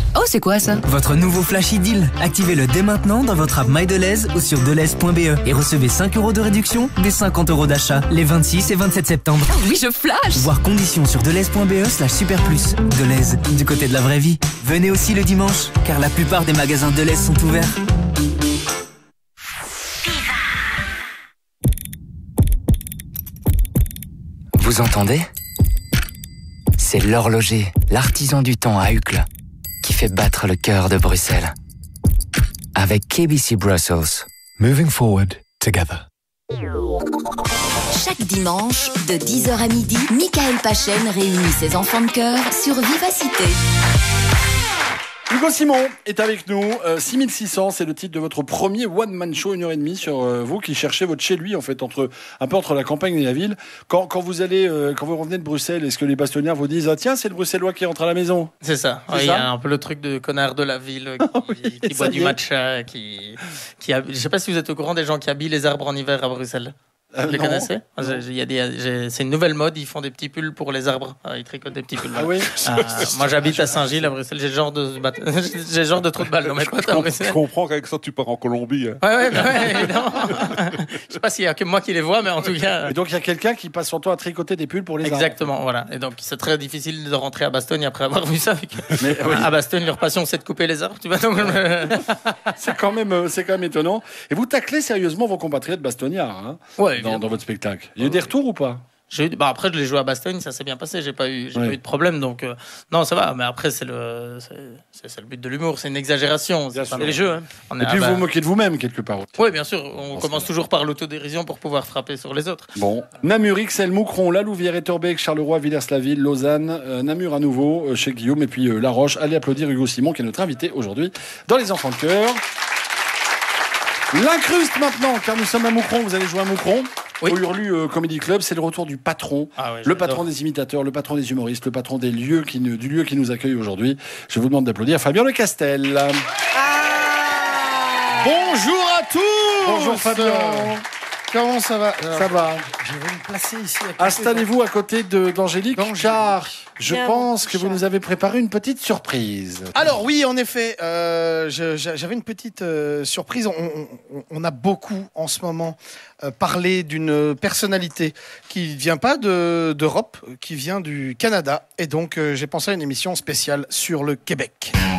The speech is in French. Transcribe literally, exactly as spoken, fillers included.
Oh, c'est quoi ça? Votre nouveau Flash Deal. Activez-le dès maintenant dans votre app MyDeleuze ou sur deleuze point be et recevez cinq euros de réduction des cinquante euros d'achat les vingt-six et vingt-sept septembre. Oh oui, je flash. Voir conditions sur deleuze point be slash super plus. Deleuze, du côté de la vraie vie. Venez aussi le dimanche, car la plupart des magasins Deleuze sont ouverts. Vous entendez? C'est l'horloger, l'artisan du temps à Uccle, qui fait battre le cœur de Bruxelles. Avec K B C Brussels. Moving forward together. Chaque dimanche, de dix heures à midi, Michael Pachen réunit ses enfants de cœur sur Vivacité. Hugo Simon est avec nous. Euh, six mille six cents, c'est le titre de votre premier one-man show, une heure et demie sur euh, vous qui cherchez votre chez lui, en fait, entre, un peu entre la campagne et la ville. Quand, quand vous allez, euh, quand vous revenez de Bruxelles, est-ce que les Bastoniens vous disent, ah tiens, c'est le Bruxellois qui rentre à la maison? C'est ça. Il y a un peu le truc de connard de la ville qui, oui, qui boit du matcha, qui, qui a, je sais pas si vous êtes au courant des gens qui habillent les arbres en hiver à Bruxelles. Euh, Vous les non. connaissez? Il y a des, j'ai- c'est une nouvelle mode, ils font des petits pulls pour les arbres. Ah, ils tricotent des petits pulls. Ah oui. Euh, moi j'habite à Saint-Gilles, à Bruxelles, j'ai le genre de, bat- j'ai le genre de trou de balle dans mes potes à Je Bruxelles. comprends qu'avec ça, tu pars en Colombie. Hein. Ouais, ouais, bah ouais, évidemment. Je sais pas s'il y a que moi qui les vois, mais en tout cas. Et donc il y a quelqu'un qui passe son temps à tricoter des pulls pour les arbres. Exactement, voilà. Et donc c'est très difficile de rentrer à Bastogne après avoir vu ça. vu que- Mais, oui. À Bastogne, leur passion c'est de couper les arbres, tu vois. Donc, euh, C'est quand même, euh, c'est quand même étonnant. Et vous taclez sérieusement vos compatriotes bastonniards, hein, ouais, dans, évidemment. dans votre spectacle. Il y a eu des retours ou pas? J'ai eu, bah après, je l'ai joué à Bastogne, ça s'est bien passé. J'ai pas eu, j'ai Ouais. pas eu de problème, donc euh, non, ça va. Mais après, c'est le, c'est, c'est, c'est le but de l'humour, c'est une exagération. Bien C'est pas sûr. les jeux. Hein. On Et est puis à- vous bah- vous moquez de vous-même quelque part. Oui, bien sûr. On Bon, commence c'est- toujours par l'autodérision pour pouvoir frapper sur les autres. Bon, Namur, Ixelles, Moucron, La Louvière, Etterbeek, Charleroi, Villers-la-Ville, Lausanne, euh, Namur à nouveau, euh, chez Guillaume, et puis euh, La Roche. Allez applaudir Hugo Simon, qui est notre invité aujourd'hui dans Les Enfants de Cœur. L'incruste maintenant, car nous sommes à Moucron. Vous allez jouer à Moucron. Oui. Au Hurlu euh, Comedy Club, c'est le retour du patron, Ah ouais, le j'adore. patron des imitateurs, le patron des humoristes, le patron des lieux qui nous- du lieu qui nous accueille aujourd'hui. Je vous demande d'applaudir Fabien Le Castel. Bonjour à tous. Bonjour Fabien. Comment ça va? Ça va. Je vais me placer ici. à côté Installez-vous à côté de- d'Angélique, D'Angélique. car je Bien, pense mon que vous chat. nous avez préparé une petite surprise. Alors oui, en effet, euh, je- je- j'avais une petite euh, surprise. On, on- on a beaucoup en ce moment euh, parlé d'une personnalité qui vient pas de- d'Europe, qui vient du Canada. Et donc euh, j'ai pensé à une émission spéciale sur le Québec.